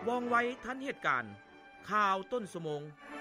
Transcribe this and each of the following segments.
ว่องไวทันเหตุการณ์ข่าวต้นชั่วโมง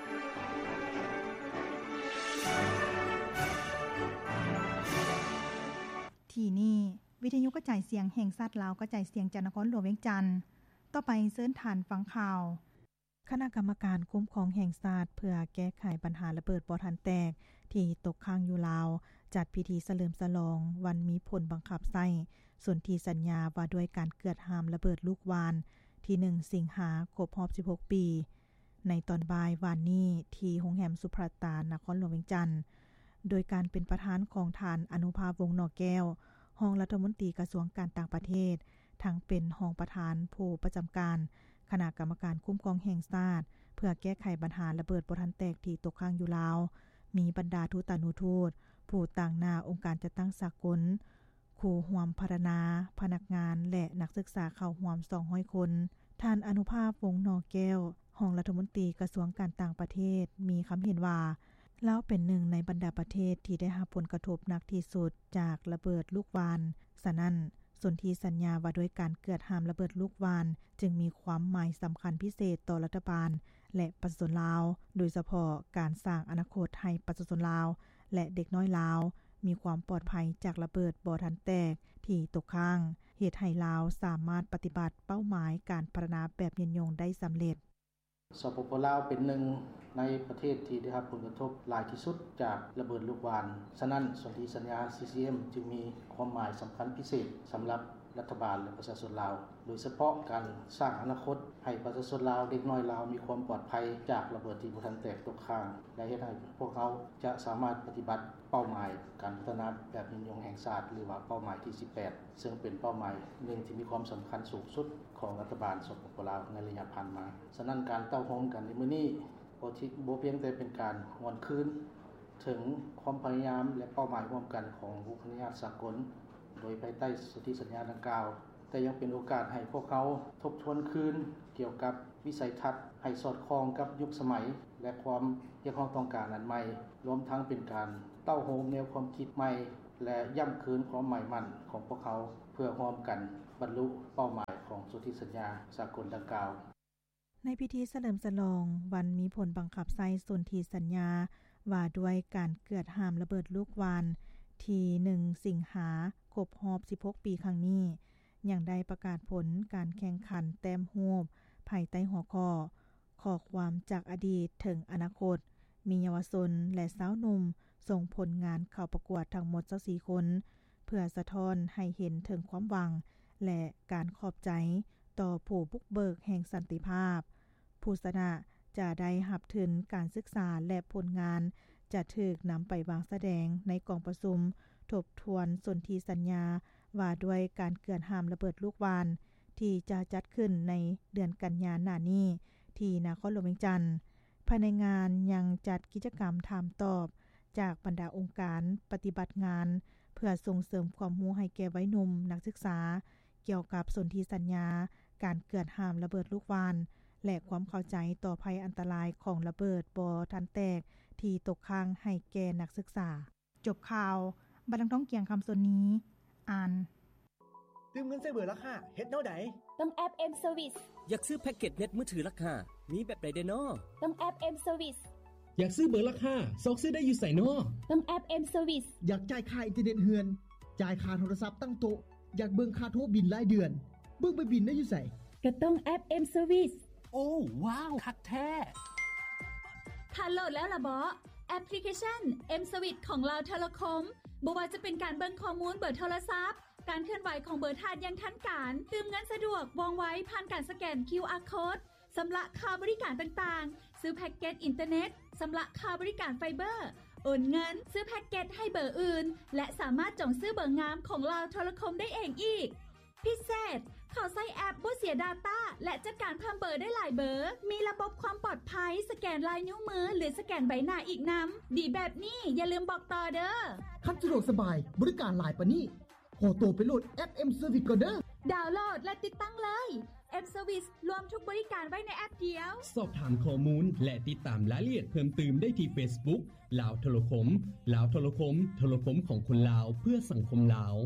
ที่นี่วิทยุกระจายเสียงแห่งชาติลาวกระจายเสียงจากนครหลวงเวียงจันทน์ต่อไปเชิญท่านฟังข่าวคณะกรรมการคุ้มครองแห่งชาติเพื่อแก้ไขปัญหาระเบิดบ่ทันแตกที่ตกค้างอยู่ลาวจัดพิธีเฉลิมฉลองวันมีผลบังคับใช้ส่วนที่สัญญาว่าด้วยการเกิดห้ามระเบิดลูกวานที่1สิงหาคมครบ16ปีในตอนบ่ายวานนี้ที่โรงแรมสุภัตตานครหลวงเวียงจันทน์โดยการเป็นประธานของท่านอนุภาพวงศ์นอกแก้วรองรัฐมนตรีกระทรวงการต่างประเทศทั้งเป็นรองประธานผู้ประจำการคณะกรรมการคุ้มครองแห่งชาติเพื่อแก้ไขปัญหาระเบิดบ่ทันแตกที่ตกค้างอยู่ลาวมีบรรดาทูตานุทูตผู้ต่างหน้าองค์การจัดตั้งสากลครูร่วมพัฒนาพนักงานและนักศึกษาเข้าร่วม200คนท่านอนุภาพวงศ์นอกแก้วรองรัฐมนตรีกระทรวงการต่างประเทศมีคำเห็นว่าลาวเป็นหนึ่งในบรรดาประเทศที่ได้รับผลกระทบหนักที่สุดจากระเบิดลูกวานฉะนั้นสนธิสัญญาว่าด้วยการเกิดห้ามระเบิดลูกวานจึงมีความหมายสำคัญพิเศษต่อรัฐบาลและประชาชนลาวโดยเฉพาะการสร้างอนาคตให้ประชาชนลาวและเด็กน้อยลาวมีความปลอดภัยจากระเบิดบ่ทันแตกที่ตกค้างเฮ็ดให้ลาวสามารถปฏิบัติเป้าหมายการพัฒนาแบบยืนยงได้สำเร็จสปป.ลาวเป็นหนึ่งในประเทศที่ได้รับผลกระทบหลายที่สุดจากระเบิดลูกวานฉะนั้นสนธิสัญญา CCM จึงมีความหมายสำคัญพิเศษสำหรับรัฐบาลและประชาชนลาวโดยเฉพาะการสร้างอนาคตให้ประชาชนลาวเด็กน้อยลาวมีความปลอดภัยจากระเบิดที่บ่ทันแตกตกค้างและเฮ็ดให้พวกเขาจะสามารถปฏิบัติเป้าหมายการพัฒนาแบบยืนยงแห่งชาติหรือว่าเป้าหมายที่18ซึ่งเป็นเป้าหมายหนึ่งที่มีความสำคัญสูงสุดของรัฐบาลสปป.ลาวในระยะผ่านมาฉะนั้นการเต้าโฮมกันในมื้อนี้บ่เพียงแต่เป็นการหวนคืนถึงความพยายามและเป้าหมายร่วมกันของบุคคลนิยามสากลโดยภายใต้สนธิสัญญาดังกล่าวแต่ยังเป็นโอกาสให้พวกเขาทบทวนคืนเกี่ยวกับวิสัยทัศน์ให้สอดคล้องกับยุคสมัยและความเรียกร้องต้องการอันใหม่รวมทั้งเป็นการเต้าโฮมแนวความคิดใหม่และย้ำคืนความหมายมั่นของพวกเขาเพื่อร่วมกันบรรลุเป้าหมายของสนธิสัญญาสากลดังกล่าวในพิธีเฉลิมฉลองวันมีผลบังคับใช้สนธิสัญญาว่าด้วยการเกิดห้ามระเบิดลูกวานที่1สิงหาคมครบ16ปีครั้งนี้ยังได้ประกาศผลการแข่งขันแต้มรูปภายใต้หัวข้อความจากอดีตถึงอนาคตมีเยาวชนและสาวหนุ่มส่งผลงานเข้าประกวดทั้งหมด24คนเพื่อสะท้อนให้เห็นถึงความหวังและการขอบใจต่อผู้บุกเบิกแห่งสันติภาพผู้ชนะจะได้รับทุนการศึกษาและผลงานจะถูกนำไปวางแสดงในกองประชุมทบทวนสนธิสัญญาว่าด้วยการเกิดห้ามระเบิดลูกวานที่จะจัดขึ้นในเดือนกันยายนนี้ที่นครหลวงเวียงจันทน์ภายในงานยังจัดกิจกรรมถามตอบจากบรรดาองค์การปฏิบัติงานเพื่อส่งเสริมความรู้ให้แก่วัยหนุ่มนักศึกษาเกี่ยวกับสนธิสัญญาการเกิดห้ามระเบิดลูกวานและความเข้าใจต่อภัยอันตรายของระเบิดบ่ทันแตกที่ตกค้างให้แก่นักศึกษาจบข่าวบัดต้องเกียงคำส่วนนี้อ่านตื่มเงินใส่เบอร์ราคาเฮ็ดแนวใดต้องแอป M Service อยากซื้อแพ็กเกจเน็ตมือถือราคามีแบบใดเด้อน้อต้องแอป M Service อยากซื้อเบอร์ราคาซอกซื้อได้อยู่ไสน้อต้องแอป M Service อยากจ่ายค่าอินเทอร์เน็ตเฮือนจ่ายค่าโทรศัพท์ตั้งโต๊ะอยากเบิ่งค่าโทรบิลรายเดือนเบิ่งไปบิลได้อยู่ไสก็ต้องแอป M Service โอ้ว้าวคักแท้ถ้าโหลดแล้วล่ะบ่แอปพลิเคชัน M Service ของเราโทรคมบ่ว่าจะเป็นการเบิ่งข้อมูลเบอร์โทรศัพท์การเคลื่อนไหวของเบอร์ธาตุอย่างทันการตื่มเงินสะดวกว่องไวผ่านการสแกน QR Code สำหรับค่าบริการต่างๆซื้อแพ็กเกจอินเทอร์เน็ตสำหรับค่าบริการไฟเบอร์โอนเงินซื้อแพ็กเกจให้เบอร์อื่นและสามารถจองซื้อเบอร์งามของเราโทรคมได้เองอีกพิเศษเขาใช้แอปบ่เสีย Data และจัดการเพิ่มเบอร์ได้หลายเบอร์มีระบบความปลอดภัยสแกนลายนิ้วมือหรือสแกนใบหน้าอีกนำดีแบบนี้อย่าลืมบอกต่อเด้อคันสะดวกสบายบริการหลายปานนี้ขอตัวไปโหลดแอป M Service ก่อนเด้อดาวน์โหลดและติดตั้งเลย M Service รวมทุกบริการไว้ในแอปเดียวสอบถามข้อมูลและติดตามรายละเอียดเพิ่มเติมได้ที่ Facebook ลาวโทรคมลาวโทรคมโทรคมของคนลาวเพื่อสังคมลาว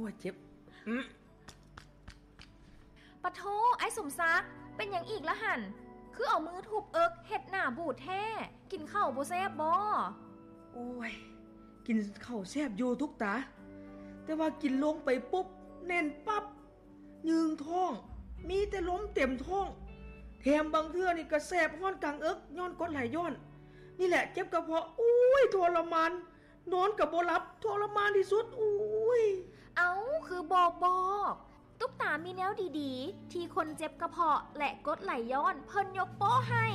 ยเจ็บปะโทไอ้สมซักเป็นอย่างอีกละหั่นคือเอามือทุบเอิกเฮ็ดหน้าบูดแท้กินข้าวบ่แซ่บบ่โอ้ยกินข้าวแซ่บอยู่ทุกตาแต่ว่ากินลงไปปุ๊บแน่นปั๊บยืงท้องมีแต่ล้มเต็มท้องแถมบางเทื่อนี่ก็แสบฮ้อนกลางเอิกย้อนกดไหลย้อนนี่แหละเจ็บกระเพาะอุ้ยทรมานนอนกับบ่หลับทรมานที่สุดอุ้ยเอาคือบอกตุ๊กตามีแนวดีๆที่คนเจ็บกระเพาะและกดไหลย้อนเพิ่นยกโป้ให้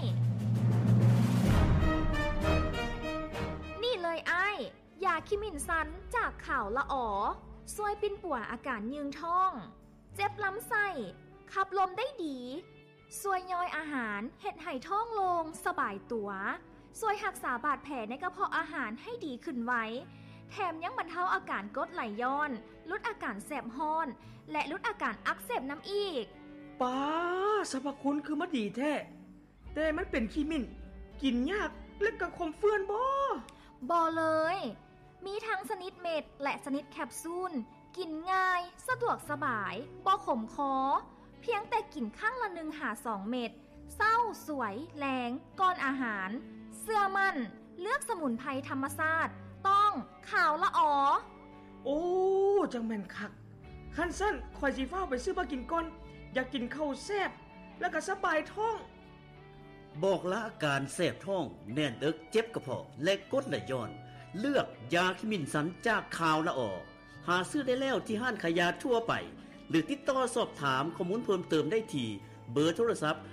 นี่เลยไอ้ยาคิมินซันจากข่าวละอ๋อช่วยปิ่นปัวอาการยืงท้องเจ็บลำไส้ขับลมได้ดีช่วยย่อยอาหารเฮ็ดให้ท้องโลงสบายตัวช่วยรักษาบาดแผลในกระเพาะอาหารให้ดีขึ้นไว้แถมยังบรรเทาอาการกรดไหลย้อนลดอาการแสบฮ้อนและลดอาการอักเสบน้ำอีกป้าสรรพคุณคือมันดีแท้แต่มันเป็นขี้มิ้นกินยากและก็คมเฟื่อนบ่เลยมีทั้งชนิดเม็ดและชนิดแคปซูลกินง่ายสะดวกสบายบ่ขมคอเพียงแต่กินข้างละ1-2 เม็ดเศร้าสวยแรงก่อนอาหารเสื้อมั่นเลือกสมุนไพรธรรมชาติต้องข่าวละอ๋อโอ้จังแม่นคักคันสั้นข่อยสิฟ้าไปซื้อมากินก่อนอยากกินข้าวแซ่บแล้วก็สบายท้องบอกละอาการแสบท้องแน่นเอิกเจ็บกระเพาะและกดไหลย้อนเลือกยาคิมินสันจากข่าวละอ๋อหาซื้อได้แล้วที่ห้างขายยาทั่วไปหรือติดต่อสอบถามข้อมูลเพิ่มเติมได้ที่เบอร์โทรศัพท์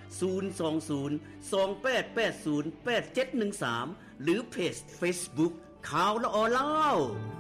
02028808713หรือเพจ Facebook ข่าวละอ๋อเล่า